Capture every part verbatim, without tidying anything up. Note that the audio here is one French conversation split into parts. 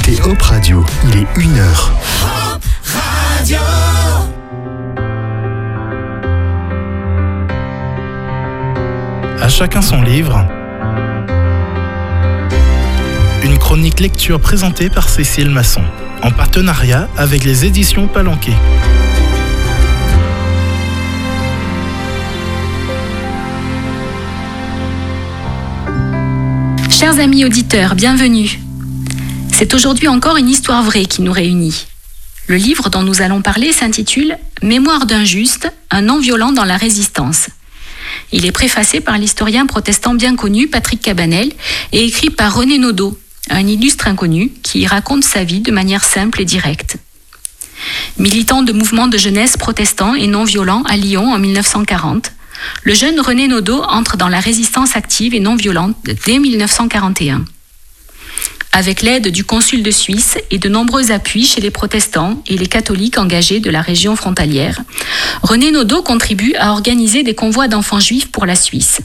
écoutez Hop Radio, il est une heure. Hop Radio. À chacun son livre. Une chronique lecture présentée par Cécile Masson, en partenariat avec les éditions Palanquet. Chers amis auditeurs, bienvenue. C'est aujourd'hui encore une histoire vraie qui nous réunit. Le livre dont nous allons parler s'intitule « Mémoire d'un juste, un non-violent dans la résistance ». Il est préfacé par l'historien protestant bien connu Patrick Cabanel et écrit par René Naudot, un illustre inconnu qui y raconte sa vie de manière simple et directe. Militant de mouvements de jeunesse protestants et non-violents à Lyon en mille neuf cent quarante, le jeune René Naudot entre dans la résistance active et non-violente dès mille neuf cent quarante et un. Avec l'aide du consul de Suisse et de nombreux appuis chez les protestants et les catholiques engagés de la région frontalière, René Naudot contribue à organiser des convois d'enfants juifs pour la Suisse.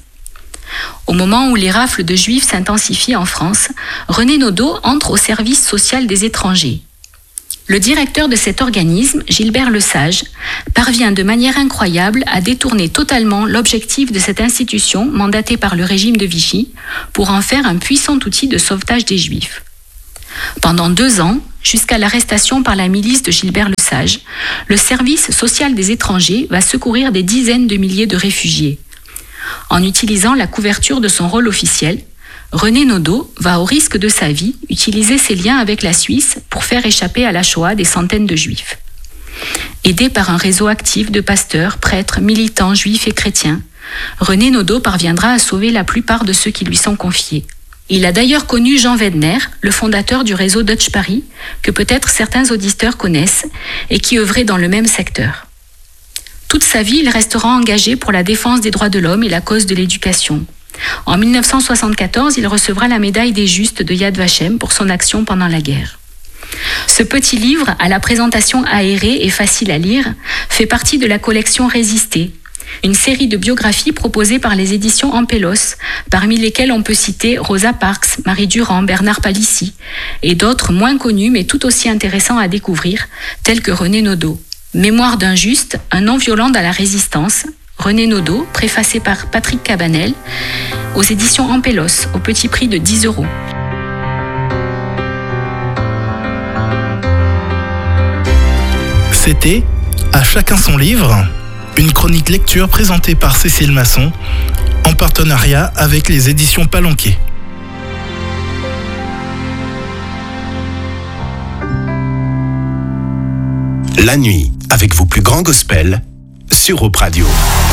Au moment où les rafles de juifs s'intensifient en France, René Naudot entre au service social des étrangers. Le directeur de cet organisme, Gilbert Lesage, parvient de manière incroyable à détourner totalement l'objectif de cette institution mandatée par le régime de Vichy pour en faire un puissant outil de sauvetage des Juifs. Pendant deux ans, jusqu'à l'arrestation par la milice de Gilbert Lesage, le service social des étrangers va secourir des dizaines de milliers de réfugiés. En utilisant la couverture de son rôle officiel, René Naudot va, au risque de sa vie, utiliser ses liens avec la Suisse pour faire échapper à la Shoah des centaines de Juifs. Aidé par un réseau actif de pasteurs, prêtres, militants juifs et chrétiens, René Naudot parviendra à sauver la plupart de ceux qui lui sont confiés. Il a d'ailleurs connu Jean Wedner, le fondateur du réseau Deutsche Paris, que peut-être certains auditeurs connaissent, et qui œuvrait dans le même secteur. Toute sa vie, il restera engagé pour la défense des droits de l'homme et la cause de l'éducation. En mille neuf cent soixante-quatorze, il recevra la médaille des Justes de Yad Vashem pour son action pendant la guerre. Ce petit livre, à la présentation aérée et facile à lire, fait partie de la collection Résister, une série de biographies proposées par les éditions Ampélos, parmi lesquelles on peut citer Rosa Parks, Marie Durand, Bernard Palissy, et d'autres moins connus mais tout aussi intéressants à découvrir, tels que René Naudot. Mémoire d'un juste, un non-violent dans la résistance, René Naudot, préfacé par Patrick Cabanel, aux éditions Ampélos, au petit prix de dix euros. C'était À chacun son livre, une chronique lecture présentée par Cécile Masson, en partenariat avec les éditions Palanquet. La nuit, avec vos plus grands gospels, sur Hop Radio.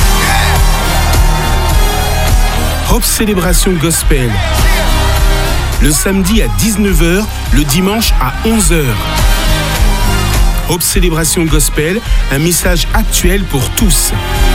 Hop Célébration Gospel. Le samedi à dix-neuf heures, le dimanche à onze heures. Hop Célébration Gospel, un message actuel pour tous.